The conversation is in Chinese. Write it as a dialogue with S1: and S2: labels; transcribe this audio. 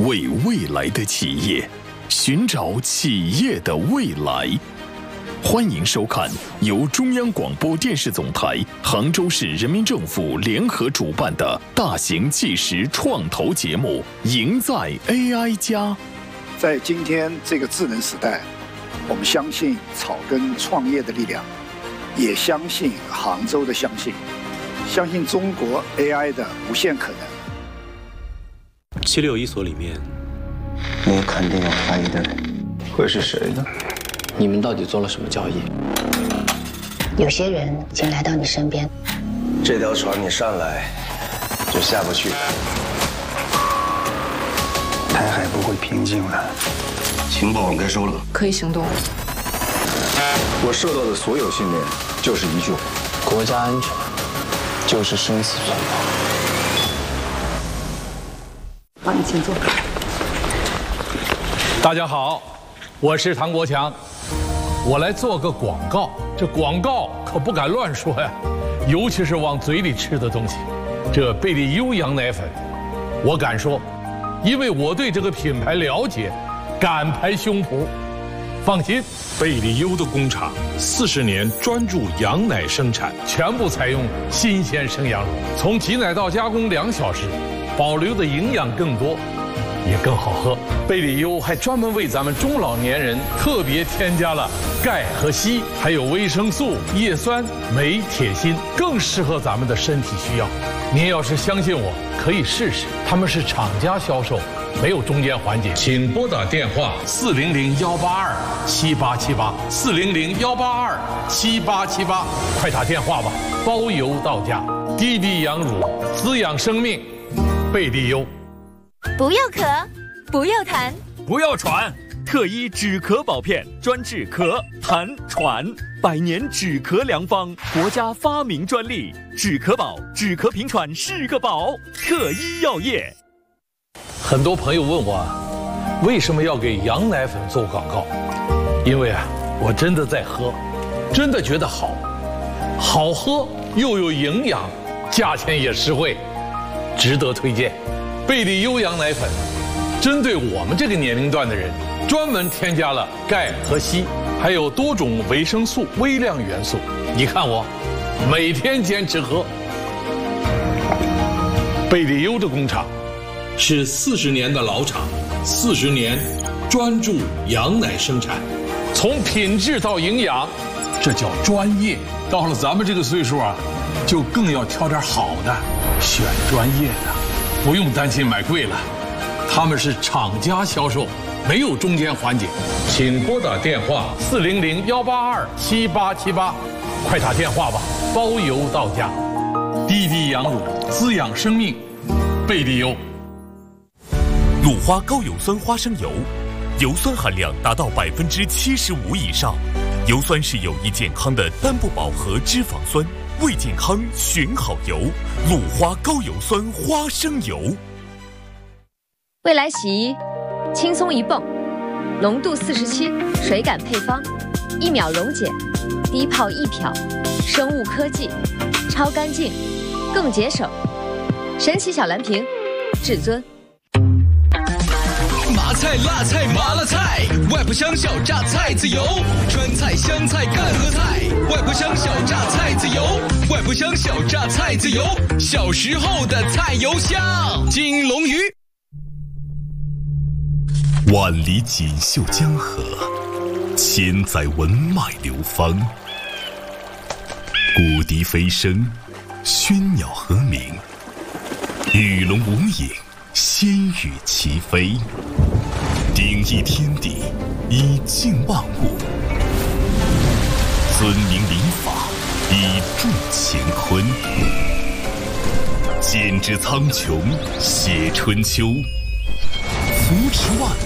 S1: 为未来的企业，寻找企业的未来。欢迎收看由中央广播电视总台、杭州市人民政府联合主办的大型纪实创投节目《赢在 AI 家》。
S2: 在今天这个智能时代，我们相信草根创业的力量，也相信杭州的相信中国 AI 的无限可能。
S3: 761所里面，
S4: 你肯定有怀疑的人，会是谁呢？
S3: 你们到底做了什么交易？
S5: 有些人已经来到你身边，
S4: 这条船你上来就下不去的。
S2: 台海不会平静了，
S4: 情报我该收了，
S6: 可以行动。
S4: 我受到的所有训练就是一句话：
S3: 国家安全就是生死存亡。
S6: 好，你请坐。
S7: 大家好，我是唐国强，我来做个广告。这广告可不敢乱说呀，尤其是往嘴里吃的东西。这贝利优羊奶粉，我敢说，因为我对这个品牌了解，敢拍胸脯。放心，
S8: 贝利优的工厂40年专注羊奶生产，
S7: 全部采用新鲜生羊乳，从挤奶到加工2小时，保留的营养更多，也更好喝。贝利优还专门为咱们中老年人特别添加了钙和硒，还有维生素、叶酸、镁、铁、锌，更适合咱们的身体需要。您要是相信我，可以试试。他们是厂家销售，没有中间环节。请拨打电话400-182-7878，400-182-7878，快打电话吧，包邮到家。滴滴羊乳，滋养生命，贝利优。
S9: 不要咳，不要痰，
S10: 不要喘，特医止咳保片，专治咳、痰、喘，100年止咳良方，国家发明专利，止咳宝，止咳平喘是个宝，特医药业。
S7: 很多朋友问我，为什么要给羊奶粉做广告？因为我真的在喝，真的觉得好喝又有营养，价钱也实惠，值得推荐。贝利优羊奶粉针对我们这个年龄段的人，专门添加了钙和硒，还有多种维生素、微量元素。你看我每天坚持喝。贝利优的工厂是40年的老厂，40年专注羊奶生产，从品质到营养，这叫专业。到了咱们这个岁数就更要挑点好的，选专业的，不用担心买贵了。他们是厂家销售，没有中间环节。请拨打电话400-182-7878，快打电话吧，包邮到家。滴滴羊乳，滋养生命，贝利优。
S10: 鲁花高有酸花生油，油酸含量达到75%以上，油酸是有益健康的单不饱和脂肪酸，为健康选好油，鲁花高有酸花生油。
S9: 未来洗衣，轻松一泵，浓度47，水感配方，1秒溶解，低泡易漂，生物科技，超干净，更节省。神奇小蓝瓶，至尊。
S11: 麻菜、辣菜、麻辣菜，外婆乡小榨菜籽油，川菜、湘菜、赣和菜，外婆乡小榨菜籽油，外婆乡小榨菜籽油，小时候的菜油香。金龙鱼。
S10: 万里锦绣江河，千载文脉流芳。古笛飞声，喧鸟和鸣，鱼龙无影，仙羽齐飞。顶一天地，以静万物，尊明礼法，以助乾坤。剪纸苍穹，写春秋，扶持万